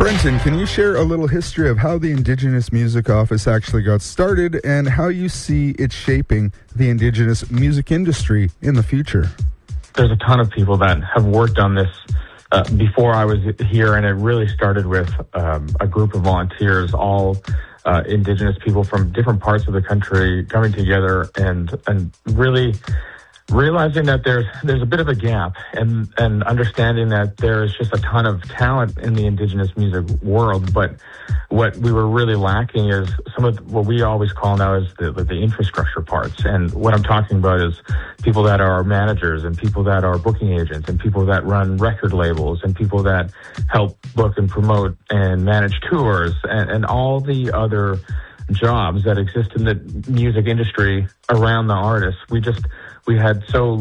Brenton, can you share a little history of how the Indigenous Music Office actually got started and how you see it shaping the Indigenous music industry in the future? There's a ton of people that have worked on this before I was here, and it really started with a group of volunteers, all Indigenous people from different parts of the country coming together and really realizing that there's a bit of a gap and understanding that there's just a ton of talent in the Indigenous music world, but what we were really lacking is some of what we always call now is the infrastructure parts. And what I'm talking about is people that are managers and people that are booking agents and people that run record labels and people that help book and promote and manage tours and all the other jobs that exist in the music industry around the artists. We had so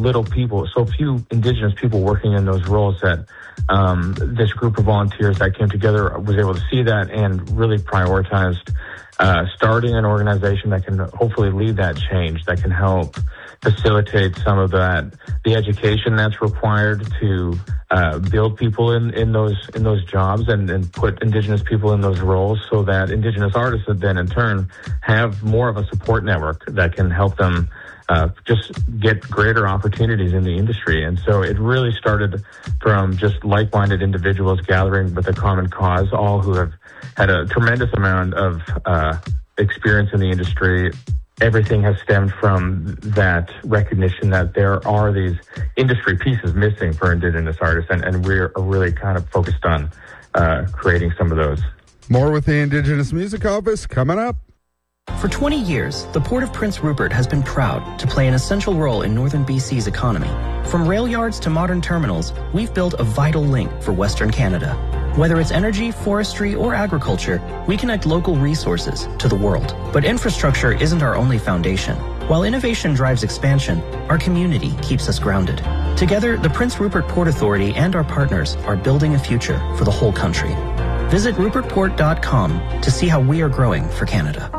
few Indigenous people working in those roles that this group of volunteers that came together was able to see that and really prioritized starting an organization that can hopefully lead that change, that can help facilitate some of the education that's required to build people in those jobs and put Indigenous people in those roles, so that Indigenous artists then in turn have more of a support network that can help them just get greater opportunities in the industry. And so it really started from just like-minded individuals gathering with a common cause, all who have had a tremendous amount of experience in the industry. Everything has stemmed from that recognition that there are these industry pieces missing for Indigenous artists, and we're really kind of focused on creating some of those. More with the Indigenous Music Office coming up. For 20 years, the Port of Prince Rupert has been proud to play an essential role in northern BC's economy. From rail yards to modern terminals, we've built a vital link for Western Canada. Whether it's energy, forestry, or agriculture, we connect local resources to the world. But infrastructure isn't our only foundation. While innovation drives expansion, our community keeps us grounded. Together, the Prince Rupert Port Authority and our partners are building a future for the whole country. Visit rupertport.com to see how we are growing for Canada.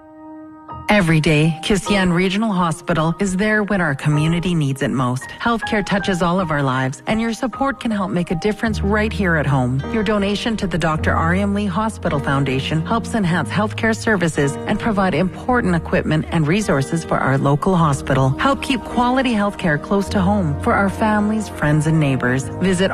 Every day, Kisian Regional Hospital is there when our community needs it most. Healthcare touches all of our lives, and your support can help make a difference right here at home. Your donation to the Dr. Ariam Lee Hospital Foundation helps enhance healthcare services and provide important equipment and resources for our local hospital. Help keep quality healthcare close to home for our families, friends, and neighbors. Visit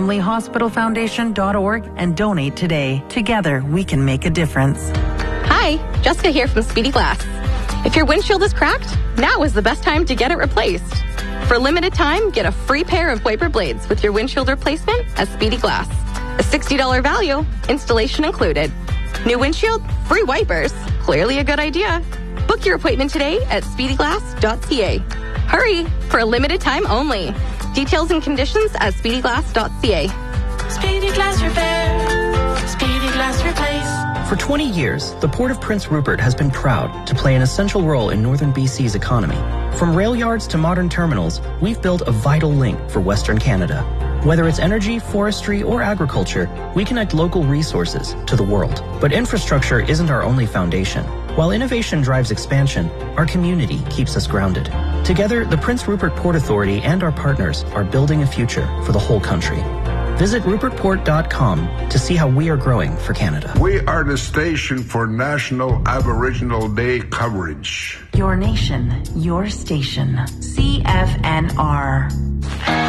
ariamleehospitalfoundation.org and donate today. Together, we can make a difference. Hi, Jessica here from Speedy Glass. If your windshield is cracked, now is the best time to get it replaced. For a limited time, get a free pair of wiper blades with your windshield replacement at Speedy Glass. A $60 value, installation included. New windshield, free wipers. Clearly a good idea. Book your appointment today at speedyglass.ca. Hurry, for a limited time only. Details and conditions at speedyglass.ca. Speedy Glass Repair. Speedy Glass Replace. For 20 years, the Port of Prince Rupert has been proud to play an essential role in northern BC's economy. From rail yards to modern terminals, we've built a vital link for Western Canada. Whether it's energy, forestry, or agriculture, we connect local resources to the world. But infrastructure isn't our only foundation. While innovation drives expansion, our community keeps us grounded. Together, the Prince Rupert Port Authority and our partners are building a future for the whole country. Visit rupertport.com to see how we are growing for Canada. We are the station for National Aboriginal Day coverage. Your nation, your station. CFNR.